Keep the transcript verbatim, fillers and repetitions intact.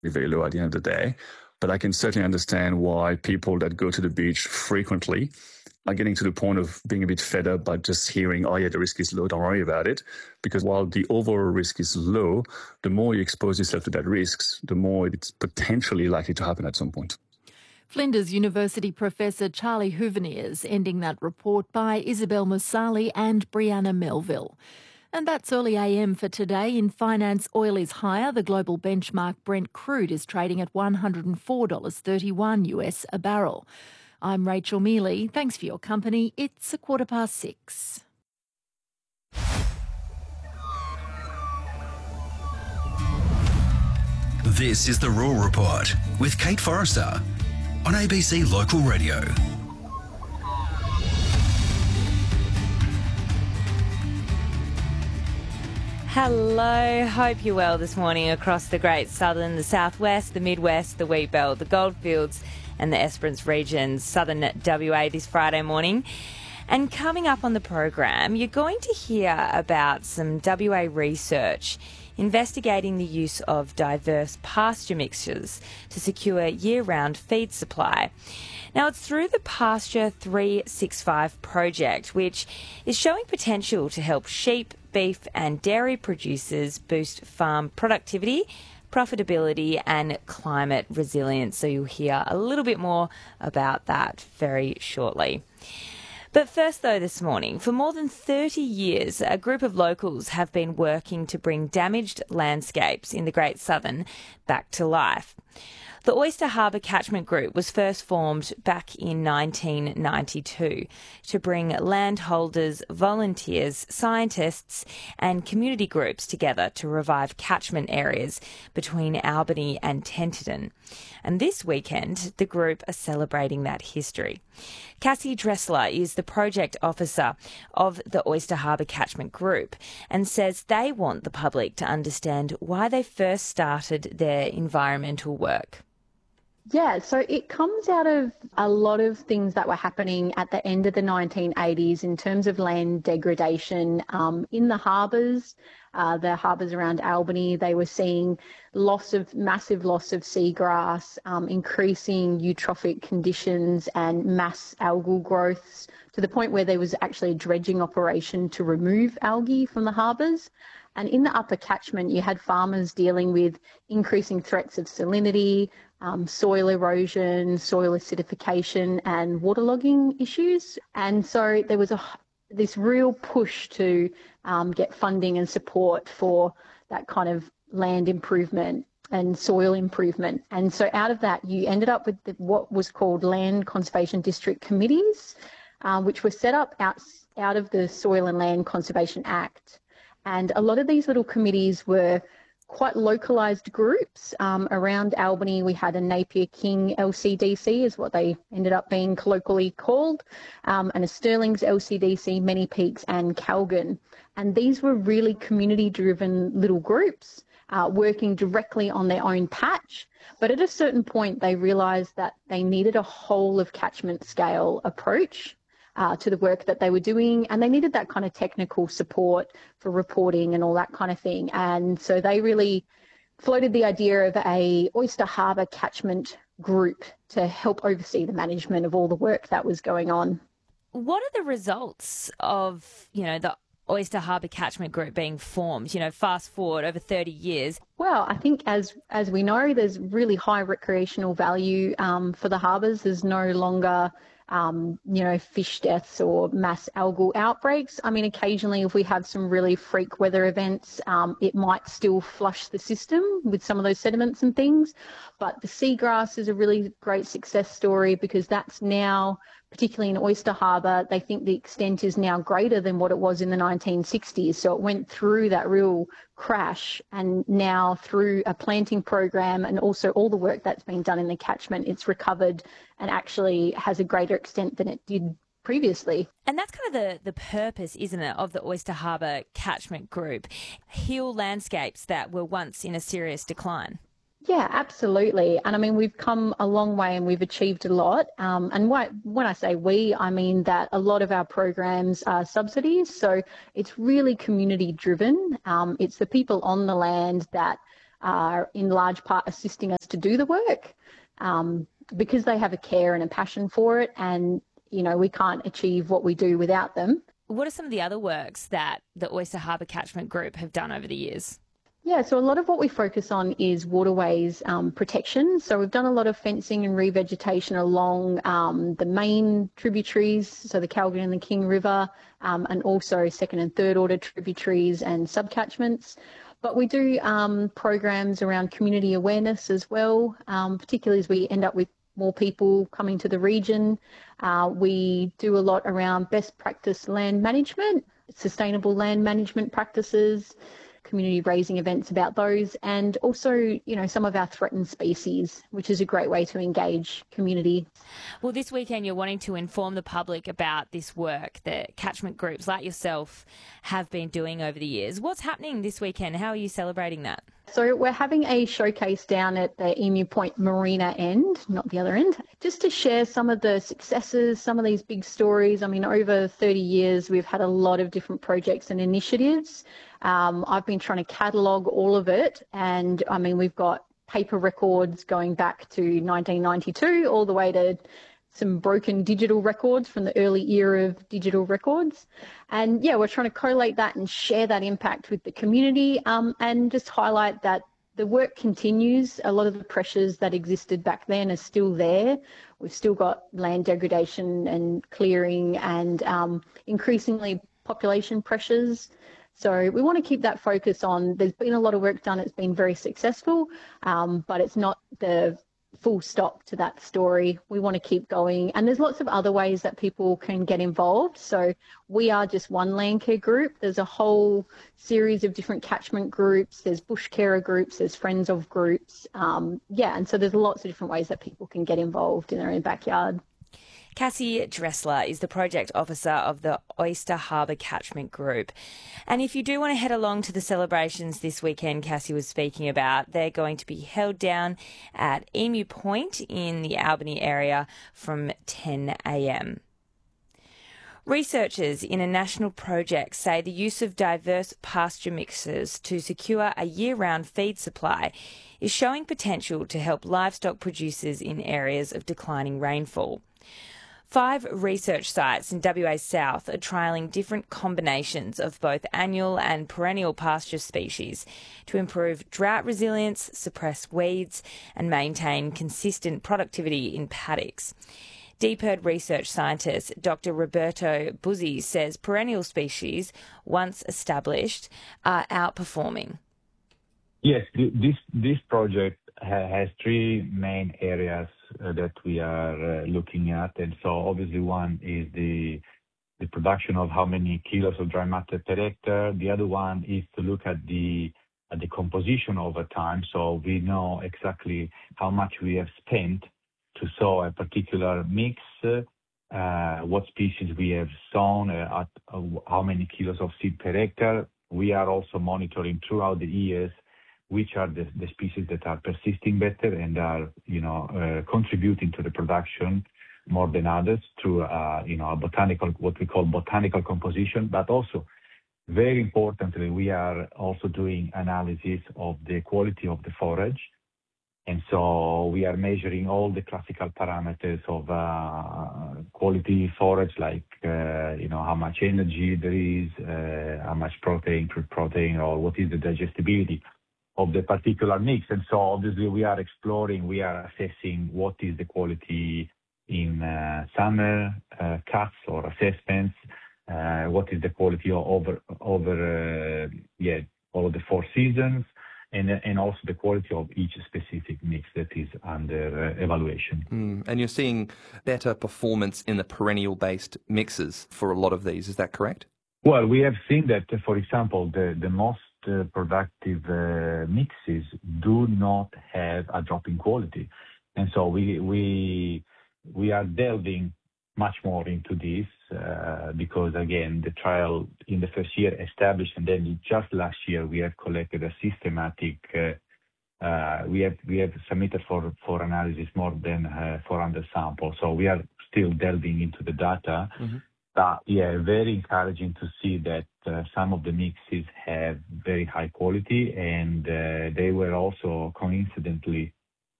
very low at the end of the day. But I can certainly understand why people that go to the beach frequently are getting to the point of being a bit fed up by just hearing, oh yeah, the risk is low, don't worry about it. Because while the overall risk is low, the more you expose yourself to that risks, the more it's potentially likely to happen at some point. Flinders University professor Charlie Huveniers ending that report by Isabel Musali and Brianna Melville. And that's early A M for today. In finance, oil is higher. The global benchmark Brent crude is trading at one hundred four dollars thirty-one U S a barrel. I'm Rachel Mealy. Thanks for your company. It's a quarter past six. This is the Raw Report with Kate Forrester on A B C Local Radio. Hello, hope you're well this morning across the Great Southern, the Southwest, the Midwest, the Wheat Belt, the Goldfields and the Esperance regions, southern W A this Friday morning. And coming up on the program, you're going to hear about some W A research investigating the use of diverse pasture mixtures to secure year-round feed supply. Now, it's through the Pasture three sixty-five project, which is showing potential to help sheep, beef and dairy producers boost farm productivity, profitability and climate resilience. So you'll hear a little bit more about that very shortly. But first, though, this morning, for more than thirty years, a group of locals have been working to bring damaged landscapes in the Great Southern back to life. The Oyster Harbour Catchment Group was first formed back in nineteen ninety-two to bring landholders, volunteers, scientists and community groups together to revive catchment areas between Albany and Tenterden. And this weekend, the group are celebrating that history. Cassie Dressler is the project officer of the Oyster Harbour Catchment Group and says they want the public to understand why they first started their environmental work. Yeah, so it comes out of a lot of things that were happening at the end of the nineteen eighties in terms of land degradation um, in the harbours, uh, the harbours around Albany. They were seeing loss of massive loss of seagrass, um, increasing eutrophic conditions and mass algal growths to the point where there was actually a dredging operation to remove algae from the harbours. And in the upper catchment, you had farmers dealing with increasing threats of salinity, um, soil erosion, soil acidification and waterlogging issues. And so there was a, this real push to um, get funding and support for that kind of land improvement and soil improvement. And so out of that, you ended up with the, what was called Land Conservation District Committees, uh, which were set up out, out of the Soil and Land Conservation Act. And a lot of these little committees were quite localised groups. Um, around Albany, we had a Napier King L C D C, is what they ended up being colloquially called, um, and a Stirling's L C D C, Many Peaks and Calgan. And these were really community-driven little groups uh, working directly on their own patch. But at a certain point, they realised that they needed a whole of catchment scale approach Uh, to the work that they were doing, and they needed that kind of technical support for reporting and all that kind of thing. And so they really floated the idea of a Oyster Harbour catchment group to help oversee the management of all the work that was going on. What are the results of, you know, the Oyster Harbour Catchment Group being formed, you know, fast forward over thirty years? Well, I think as as we know, there's really high recreational value um, for the harbours. There's no longer Um, you know, fish deaths or mass algal outbreaks. I mean, occasionally if we have some really freak weather events, um, it might still flush the system with some of those sediments and things. But the seagrass is a really great success story because that's now, particularly in Oyster Harbour, they think the extent is now greater than what it was in the nineteen sixties. So it went through that real crash, and now through a planting program and also all the work that's been done in the catchment, it's recovered and actually has a greater extent than it did previously. And that's kind of the, the purpose, isn't it, of the Oyster Harbour Catchment Group? Heal landscapes that were once in a serious decline. Yeah, absolutely. And I mean, we've come a long way and we've achieved a lot. Um, and what, when I say we, I mean that a lot of our programs are subsidies. So it's really community driven. Um, it's the people on the land that are in large part assisting us to do the work um, because they have a care and a passion for it, and, you know, we can't achieve what we do without them. What are some of the other works that the Oyster Harbour Catchment Group have done over the years? Yeah, so a lot of what we focus on is waterways um, protection. So we've done a lot of fencing and revegetation along um, the main tributaries, so the Calgary and the King River, um, and also second and third order tributaries and subcatchments. But we do um, programs around community awareness as well, um, particularly as we end up with more people coming to the region. Uh, we do a lot around best practice land management, sustainable land management practices, community raising events about those, and also, you know, some of our threatened species, which is a great way to engage community. Well, this weekend you're wanting to inform the public about this work that catchment groups like yourself have been doing over the years. What's happening this weekend? How are you celebrating that? So we're having a showcase down at the Emu Point Marina end, not the other end, just to share some of the successes, some of these big stories. I mean, over thirty years, we've had a lot of different projects and initiatives. Um, I've been trying to catalogue all of it. And I mean, we've got paper records going back to nineteen ninety-two all the way to some broken digital records from the early era of digital records. And yeah, we're trying to collate that and share that impact with the community, um, and just highlight that the work continues. A lot of the pressures that existed back then are still there. We've still got land degradation and clearing and um, increasingly population pressures. So we want to keep that focus on, there's been a lot of work done, it's been very successful, um, but it's not the full stop to that story. We want to keep going. And there's lots of other ways that people can get involved. So we are just one Landcare group. There's a whole series of different catchment groups. There's bush carer groups, there's friends of groups. Um, yeah, and so there's lots of different ways that people can get involved in their own backyard. Cassie Dressler is the project officer of the Oyster Harbour Catchment Group. And if you do want to head along to the celebrations this weekend Cassie was speaking about, they're going to be held down at Emu Point in the Albany area from ten a m. Researchers in a national project say the use of diverse pasture mixes to secure a year-round feed supply is showing potential to help livestock producers in areas of declining rainfall. Five research sites in W A South are trialling different combinations of both annual and perennial pasture species to improve drought resilience, suppress weeds, and maintain consistent productivity in paddocks. DPIRD research scientist Doctor Roberto Buzzi says perennial species, once established, are outperforming. Yes, this this project has three main areas uh, that we are uh, looking at, and so obviously one is the the production of how many kilos of dry matter per hectare. The other one is to look at the at the composition over time, so we know exactly how much we have spent to sow a particular mix, uh, what species we have sown, uh, at uh, how many kilos of seed per hectare. We are also monitoring throughout the years which are the, the species that are persisting better and are, you know, uh, contributing to the production more than others through, uh, you know, a botanical, what we call botanical composition. But also, very importantly, we are also doing analysis of the quality of the forage. And so we are measuring all the classical parameters of uh, quality forage, like, uh, you know, how much energy there is, uh, how much protein, crude protein, or what is the digestibility of the particular mix. And so obviously we are exploring, we are assessing what is the quality in uh, summer uh, cuts or assessments, uh, what is the quality over, over uh, yeah, all of the four seasons, and, and also the quality of each specific mix that is under uh, evaluation. Mm. And you're seeing better performance in the perennial-based mixes for a lot of these, is that correct? Well, we have seen that, for example, the, the most uh, productive uh, mixes do not have a drop in quality. And so we we we are delving much more into this uh, because, again, the trial in the first year established, and then just last year we have collected a systematic, uh, uh, we have we have submitted for, for analysis more than uh, four hundred samples. So we are still delving into the data. Mm-hmm. But yeah, very encouraging to see that uh, some of the mixes have very high quality, and uh, they were also coincidentally